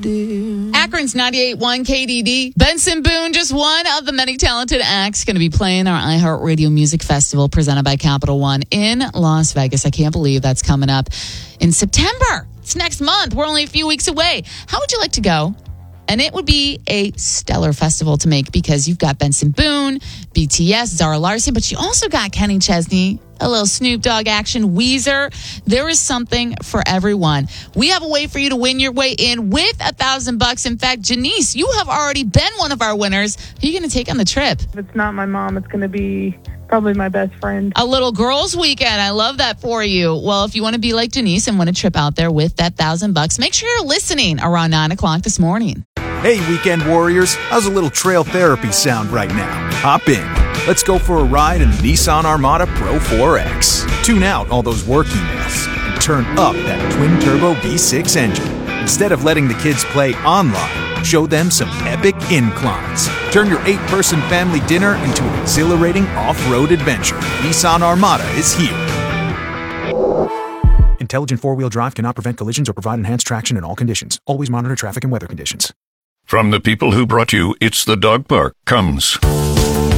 dear. Akron's 98.1 KDD. Benson Boone, just one of the many talented acts, going to be playing our iHeartRadio Music Festival presented by Capital One in Las Vegas. I can't believe that's coming up in September. It's next month. We're only a few weeks away. How would you like to go? And it would be a stellar festival to make because you've got Benson Boone, BTS, Zara Larsson, but you also got Kenny Chesney, a little Snoop Dogg action, Weezer. There is something for everyone. We have a way for you to win your way in with $1,000. In fact, Janice, you have already been one of our winners. Who are you going to take on the trip? If it's not my mom, it's going to be probably my best friend. A little girls' weekend. I love that for you. Well, if you want to be like Janice and win a trip out there with that $1,000, make sure you're listening around 9 o'clock this morning. Hey, weekend warriors, how's a little trail therapy sound right now? Hop in. Let's go for a ride in the Nissan Armada Pro 4X. Tune out all those work emails and turn up that twin-turbo V6 engine. Instead of letting the kids play online, show them some epic inclines. Turn your 8-person family dinner into an exhilarating off-road adventure. Nissan Armada is here. Intelligent four-wheel drive cannot prevent collisions or provide enhanced traction in all conditions. Always monitor traffic and weather conditions. From the people who brought you It's the Dog Park comes